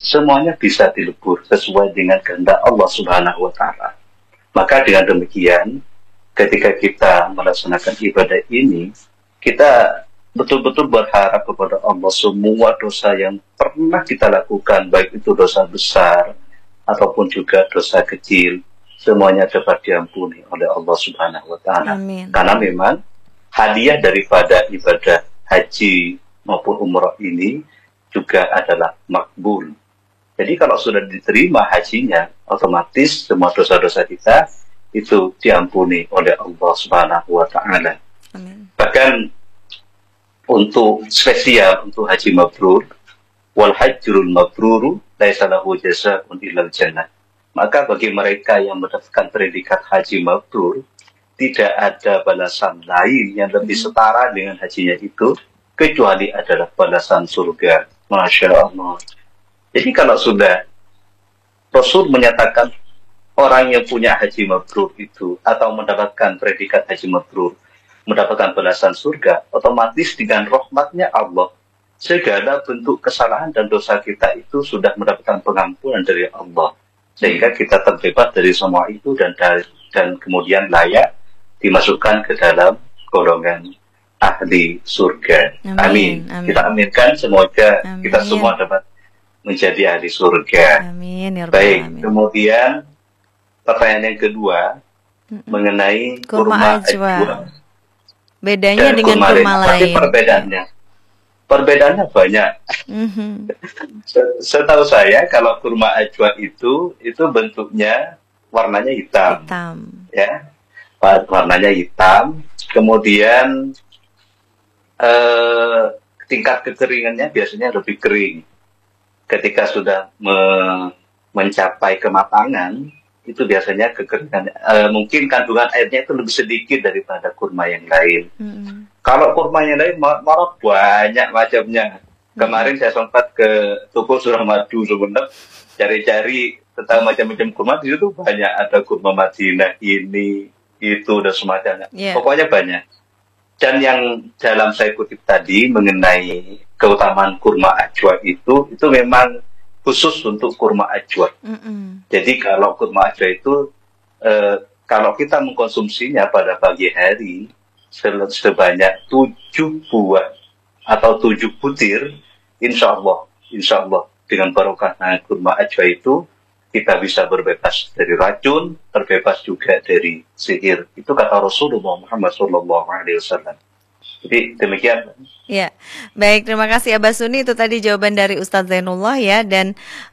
semuanya bisa dilebur sesuai dengan kehendak Allah Subhanahu wa Ta'ala. Maka dengan demikian, ketika kita melaksanakan ibadah ini, kita betul-betul berharap kepada Allah semua dosa yang pernah kita lakukan, baik itu dosa besar ataupun juga dosa kecil, semuanya dapat diampuni oleh Allah Subhanahu wa Ta'ala. Karena memang hadiah daripada ibadah haji maupun umrah ini juga adalah makbul. Jadi kalau sudah diterima hajinya, otomatis semua dosa-dosa kita itu diampuni oleh Allah Subhanahu wa Ta'ala. Bahkan untuk spesial untuk haji mabrur, wal hajjul mabruru laisa lahu jazaa'un illal jannah. Maka bagi mereka yang mendapatkan predikat haji mabrur, tidak ada balasan lain yang lebih setara dengan hajinya itu kecuali adalah balasan surga. Masya Allah. Jadi kalau sudah Rasul menyatakan orang yang punya haji mabrur itu atau mendapatkan predikat haji mabrur mendapatkan balasan surga, otomatis dengan rahmatnya Allah segala bentuk kesalahan dan dosa kita itu sudah mendapatkan pengampunan dari Allah, sehingga kita terbebas dari semua itu dan kemudian layak dimasukkan ke dalam golongan ahli surga. Amin. Kita aminkan, semoga kita semua dapat menjadi ahli surga. Amin. Baik, kemudian pertanyaan yang kedua mengenai kurma ajwa. Bedanya dengan kurma lain. Perbedaannya banyak. Setahu saya kalau kurma ajwa itu bentuknya warnanya hitam. Ya, warnanya hitam. Kemudian tingkat kekeringannya biasanya lebih kering. Ketika sudah mencapai kematangan, itu biasanya kekeringan, mungkin kandungan airnya itu lebih sedikit daripada kurma yang lain. Kalau kurma yang lain malah banyak macamnya. Kemarin saya sempat ke toko Suramadu Sumeneb, cari-cari tentang macam-macam kurma. Di situ banyak, ada kurma Madinah ini, itu dan semacamnya. Pokoknya banyak. Dan yang dalam saya kutip tadi mengenai keutamaan kurma ajwa itu memang khusus untuk kurma ajwa. Jadi kalau kurma ajwa itu kalau kita mengkonsumsinya pada pagi hari sebanyak 7 buah atau 7 butir, insya Allah dengan barokah kurma ajwa itu kita bisa berbebas dari racun, terbebas juga dari sihir. Itu kata Rasulullah Muhammad SAW. Jadi demikian. Ya, baik, terima kasih Abah Suni. Itu tadi jawaban dari Ustadz Zainullah ya. Dan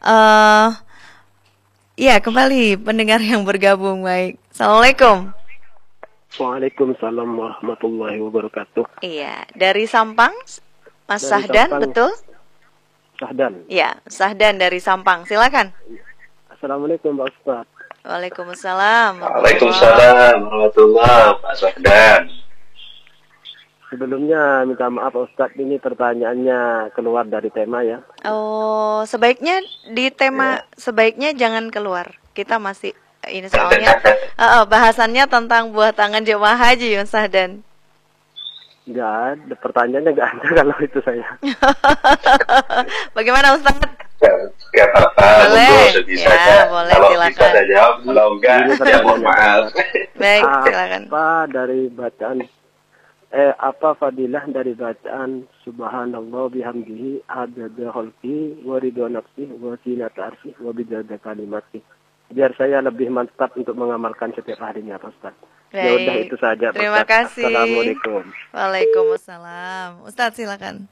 ya, kembali pendengar yang bergabung. Baik, Assalamualaikum. Waalaikumsalam warahmatullahi wabarakatuh. Iya, dari Sampang, Mas Sahdan, betul? Sahdan. Ya, Sahdan dari Sampang, silakan. Assalamualaikum Pak Ustadz. Waalaikumsalam. Waalaikumsalam warahmatullahi Pak Sahdan. Sebelumnya minta maaf Ustadz, ini pertanyaannya keluar dari tema ya. Oh, sebaiknya di tema, sebaiknya jangan keluar. Kita masih ini soalnya bahasannya tentang buah tangan jemaah haji, Mas Sahdan. Enggak, pertanyaannya enggak ada kalau itu saya. Bagaimana Ustadz? Gak apa-apa, boleh. Ya, boleh, kalau silakan. Bisa saya jawab, kalau enggak, ya mohon maaf. Baik, silakan. Apa dari bacaan apa fadilah dari bacaan subhanallah bihamdihi adada khalqi wa ridha nafsi wa zinata arsy wa bidada kalimati, biar saya lebih mantap untuk mengamalkan setiap harinya Pak Ustaz. Ya udah itu saja Pak. Terima kasih. Assalamualaikum. Waalaikumsalam. Ustaz silakan.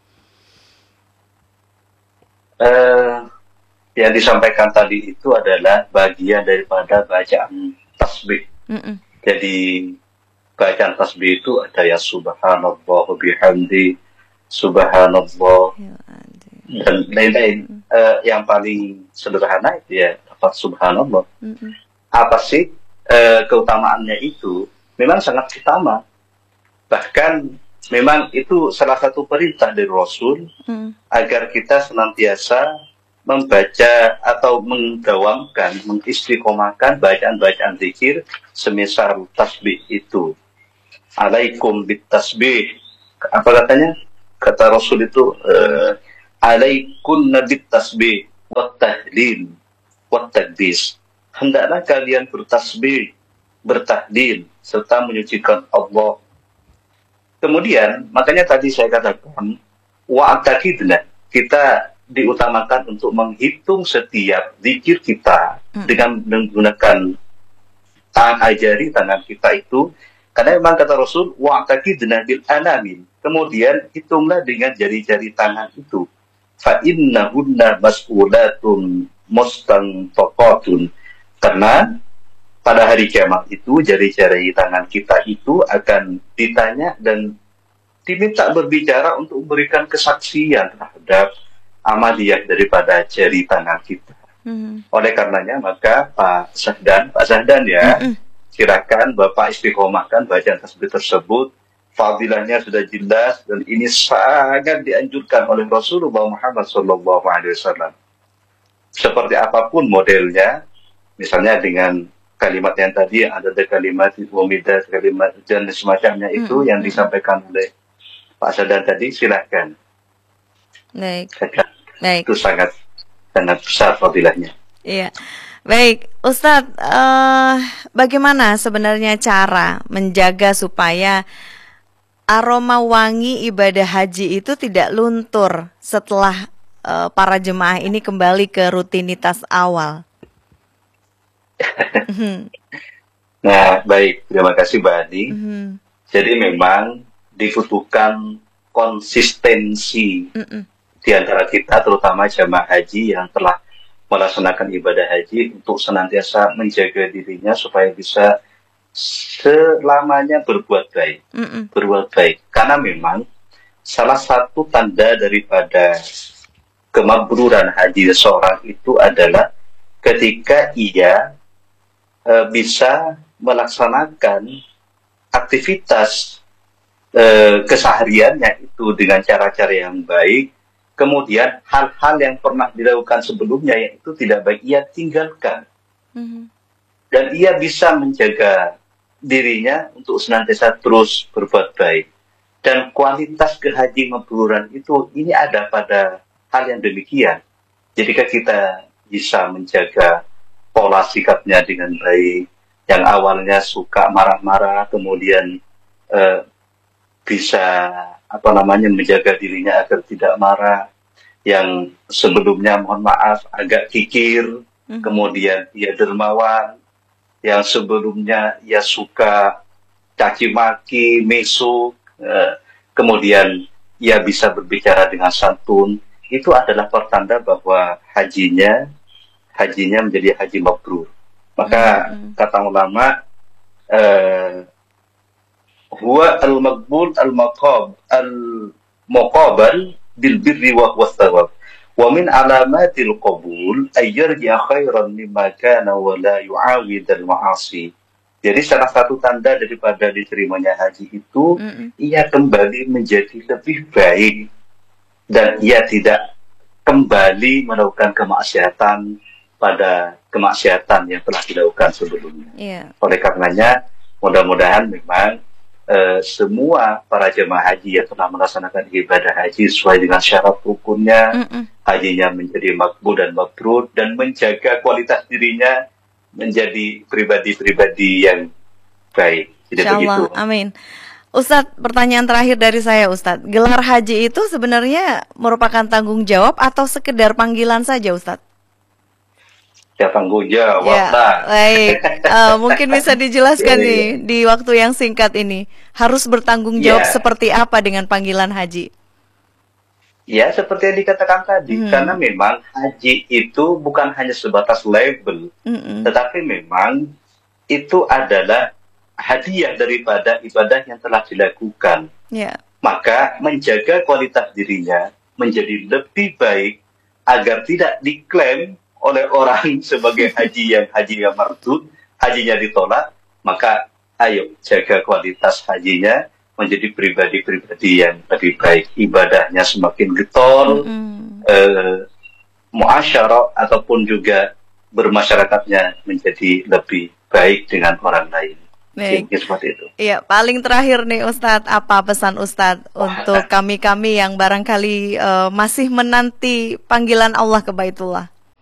Yang disampaikan tadi itu adalah bagian daripada bacaan tasbih. Jadi bacaan tasbih itu ada ya subhanallah bihamdi, subhanallah dan lain-lain. Yang paling sederhana itu ya lafaz subhanallah. Apa sih keutamaannya itu? Memang sangat utama. Bahkan memang itu salah satu perintah dari Rasul agar kita senantiasa membaca atau mendawamkan, mengistiqomahkan bacaan-bacaan zikir semisal tasbih itu. Alaikum bit tasbih. Apa katanya? Kata Rasul itu alaikum nabit tasbih wat tahlil, wat takdis. Hendaklah kalian bertasbih, bertahlil, serta menyucikan Allah. Kemudian, makanya tadi saya katakan, wa'atakidna, kita diutamakan untuk menghitung setiap zikir kita dengan menggunakan jari tangan kita itu, karena memang kata Rasul, wa'atakidna bil anamin. Kemudian, hitunglah dengan jari-jari tangan itu. Fa'innahunna mas'ulatun mustantaqatun. Karena pada hari kiamat itu jari-jari tangan kita itu akan ditanya dan diminta berbicara untuk memberikan kesaksian terhadap amaliyah daripada jari tangan kita. Oleh karenanya maka Pak Sahdan ya, silakan Bapak istiqomahkan bacaan tasbih tersebut. Fadilahnya sudah jelas dan ini sangat dianjurkan oleh Rasulullah Muhammad SAW. Seperti apapun modelnya, misalnya dengan kalimat yang tadi ada kalimat wamidah, kalimat dan semacamnya itu yang disampaikan oleh Pak Sadan tadi, silahkan. Baik. Itu sangat besar fadilahnya. Iya. Baik, Ustadz, bagaimana sebenarnya cara menjaga supaya aroma wangi ibadah haji itu tidak luntur setelah para jemaah ini kembali ke rutinitas awal? Nah, baik. Terima kasih, Mbak Adi. Jadi memang dibutuhkan konsistensi di antara kita, terutama jemaah haji yang telah melaksanakan ibadah haji untuk senantiasa menjaga dirinya supaya bisa selamanya berbuat baik. Berbuat baik. Karena memang salah satu tanda daripada kemakburan haji seseorang itu adalah ketika ia bisa melaksanakan aktivitas kesehariannya itu dengan cara-cara yang baik, kemudian hal-hal yang pernah dilakukan sebelumnya yang itu tidak baik ia tinggalkan, dan ia bisa menjaga dirinya untuk senantiasa terus berbuat baik. Dan kualitas kehaji makburan itu ini ada pada hal yang demikian. Jika kita bisa menjaga pola sikapnya dengan baik, yang awalnya suka marah-marah, kemudian bisa menjaga dirinya agar tidak marah, yang sebelumnya mohon maaf agak kikir, kemudian ia dermawan, yang sebelumnya ia suka caci maki, mesuk, kemudian ia bisa berbicara dengan santun. Itu adalah pertanda bahwa hajinya menjadi haji mabrur. Maka kata ulama, huwa al-maqbul al-muqabal bil birri wa thawab. Wa min alamatil qabul ay yarji'a khairan mimma kana wa la yu'awid al-ma'asi. Jadi salah satu tanda daripada diterimanya haji itu ia kembali menjadi lebih baik dan ia tidak kembali melakukan kemaksiatan pada kemaksiatan yang telah dilakukan sebelumnya. Oleh karenanya, mudah-mudahan memang semua para jemaah haji yang telah melaksanakan ibadah haji sesuai dengan syarat rukunnya, hajinya menjadi makbul dan mabrur, dan menjaga kualitas dirinya menjadi pribadi-pribadi yang baik. Insyaallah, amin. Ustadz, pertanyaan terakhir dari saya, Ustadz. Gelar haji itu sebenarnya merupakan tanggung jawab atau sekedar panggilan saja, Ustadz? Ya, tanggung jawab. Ya, baik. Mungkin bisa dijelaskan nih di waktu yang singkat ini. Harus bertanggung jawab seperti apa dengan panggilan haji? Ya, seperti yang dikatakan tadi. Karena memang haji itu bukan hanya sebatas label. Tetapi memang itu adalah hadiah daripada ibadah yang telah dilakukan. Maka menjaga kualitas dirinya menjadi lebih baik agar tidak diklaim oleh orang sebagai haji yang mardud, hajinya ditolak. Maka ayo jaga kualitas hajinya menjadi pribadi-pribadi yang lebih baik, ibadahnya semakin getol, muasyarah ataupun juga bermasyarakatnya menjadi lebih baik dengan orang lain. Baik. Seperti itu. Iya, paling terakhir nih Ustadz, apa pesan Ustadz untuk kami-kami yang barangkali masih menanti panggilan Allah ke Baitullah?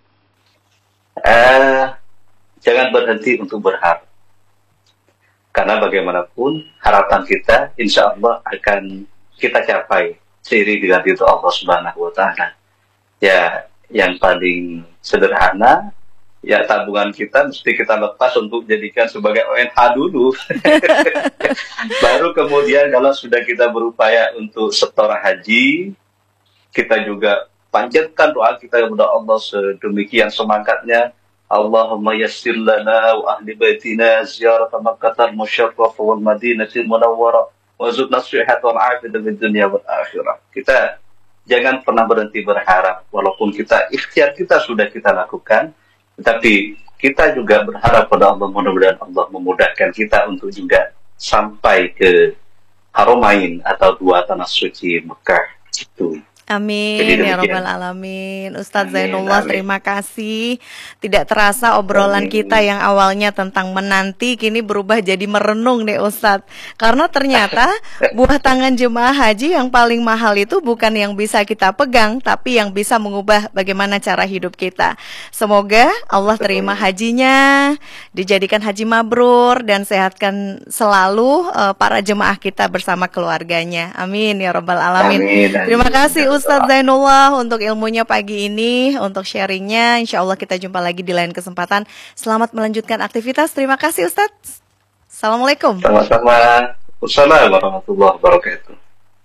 Jangan berhenti untuk berharap. Karena bagaimanapun harapan kita insya Allah akan kita capai seiring dengan itu Allah Subhanahu wa Ta'ala. Ya, yang paling sederhana, ya tabungan kita mesti kita lepas untuk jadikan sebagai ONH dulu. Baru kemudian kalau sudah kita berupaya untuk setor haji, kita juga panjatkan doa kita kepada Allah sedemikian semangatnya. Allahumma yassir lana wa ahli baitina ziyarat Makkah al-Musyarrafah wal Madinatil Munawwarah wa zidna sihhat wal afiyah fid dunya wal akhirah. Kita jangan pernah berhenti berharap, walaupun ikhtiar kita sudah kita lakukan, tetapi kita juga berharap pada Allah, mudah-mudahan Allah memudahkan kita untuk juga sampai ke Haramain atau dua tanah suci Mekah itu. Amin Jadi ya demikian. Rabbal Alamin. Ustadz Amin, Zainullah, amin. terima kasih. Tidak terasa obrolan Amin. kita yang awalnya tentang menanti kini berubah jadi merenung deh Ustadz. Karena ternyata buah tangan jemaah haji yang paling mahal itu bukan yang bisa kita pegang, tapi yang bisa mengubah bagaimana cara hidup kita. Semoga Allah terima hajinya, dijadikan haji mabrur, dan sehatkan selalu para jemaah kita bersama keluarganya. Amin ya Rabbal Alamin. Amin, amin. Terima kasih Ustadz Zainullah untuk ilmunya pagi ini, untuk sharingnya. Insya Allah kita jumpa lagi di lain kesempatan. Selamat melanjutkan aktivitas. Terima kasih Ustadz. Assalamualaikum. Sama-sama. Wassalamualaikum warahmatullahi wabarakatuh.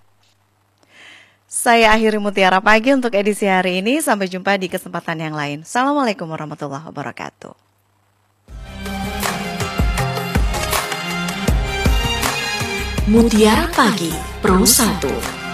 Saya akhiri Mutiara Pagi untuk edisi hari ini. Sampai jumpa di kesempatan yang lain. Assalamualaikum warahmatullahi wabarakatuh. Mutiara Pagi Pro 1.